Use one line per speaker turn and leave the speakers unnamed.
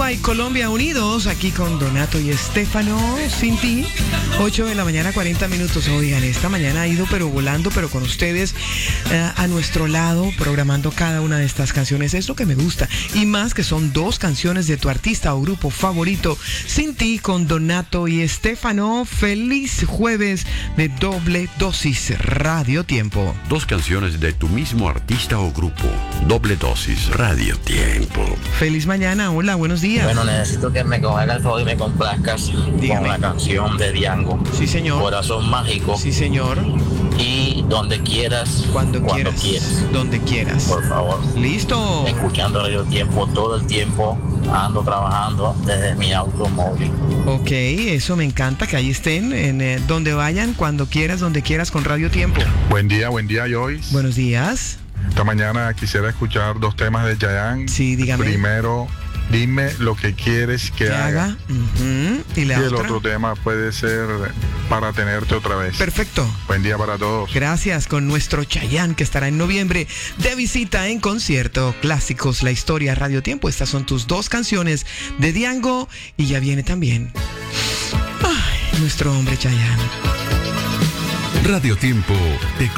Cuba y Colombia unidos, aquí con Donato y Estefano, sin ti, 8 de la mañana, 40 minutos. Oigan, esta mañana ha ido pero volando, pero con ustedes a nuestro lado, programando cada una de estas canciones. Es lo que me gusta, y más que son dos canciones de tu artista o grupo favorito. Sin ti, con Donato y Estefano. Feliz jueves de Doble Dosis Radio Tiempo.
Dos canciones de tu mismo artista o grupo. Doble Dosis Radio Tiempo.
Feliz mañana, hola, buenos días.
Bueno, necesito que me cojas el favor y me complazcas.
Dígame.
Con la canción de Diango.
Sí, señor.
Corazón Mágico.
Sí, señor.
Y Donde Quieras.
Cuando quieras. Donde quieras.
Por favor.
Listo.
Escuchando Radio Tiempo todo el tiempo. Ando trabajando desde mi automóvil.
Ok, eso me encanta, que ahí estén, en donde vayan, cuando quieras, donde quieras, con Radio Tiempo.
Buen día, Joyce.
Buenos días.
Esta mañana quisiera escuchar dos temas de Chayanne.
Sí, dígame.
Primero, Dime lo que quieres que haga.
Uh-huh. Y
Y
la
el
otra.
otro tema puede ser Para tenerte otra vez.
Perfecto.
Buen día para todos.
Gracias, con nuestro Chayanne, que estará en noviembre de visita en concierto. Clásicos, la historia, Radio Tiempo. Estas son tus dos canciones de Diango, y ya viene también nuestro hombre Chayanne.
Radio Tiempo te